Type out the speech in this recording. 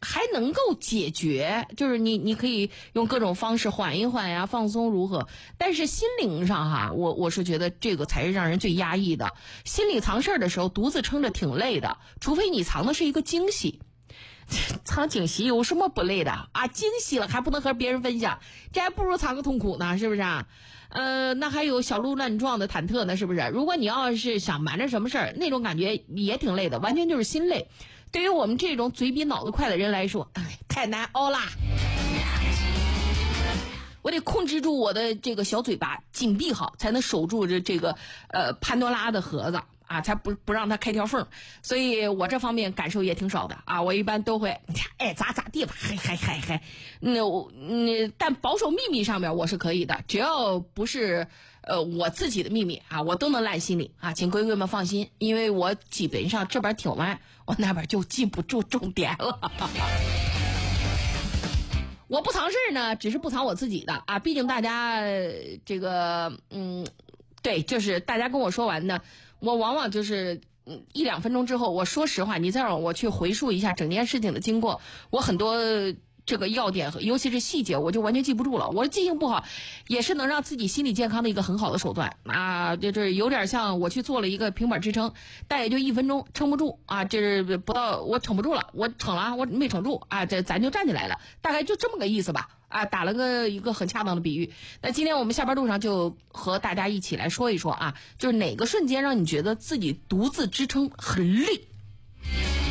还能够解决，就是你可以用各种方式缓一缓呀，放松如何？但是心灵上哈，我是觉得这个才是让人最压抑的。心里藏事儿的时候，独自撑着挺累的，除非你藏的是一个惊喜。藏惊喜有什么不累的啊？惊喜了还不能和别人分享，这还不如藏个痛苦呢，是不是啊？那还有小鹿乱撞的忐忑呢，是不是？如果你要是想瞒着什么事儿，那种感觉也挺累的，完全就是心累。对于我们这种嘴比脑子快的人来说，太难熬啦。我得控制住我的这个小嘴巴，紧闭好，才能守住这个潘多拉的盒子啊，才不让它开条缝。所以我这方面感受也挺少的啊。我一般都会咋地吧，嗨，但保守秘密上面我是可以的，只要不是我自己的秘密啊，我都能烂心里啊，请闺闺们放心，因为我基本上这边挺完，我那边就记不住重点了。我不藏事儿呢，只是不藏我自己的啊，毕竟大家这个对，就是大家跟我说完呢，我往往就是一两分钟之后，我说实话，你再让我去回溯一下整件事情的经过，我很多这个要点尤其是细节我就完全记不住了。我记性不好也是能让自己心理健康的一个很好的手段啊，就是有点像我去做了一个平板支撑，但也就1分钟撑不住啊，这是不到我撑不住了，我撑了我没撑住啊，这咱就站起来了，大概就这么个意思吧啊，打了一个很恰当的比喻。那今天我们下班路上就和大家一起来说一说啊，就是哪个瞬间让你觉得自己独自支撑很累。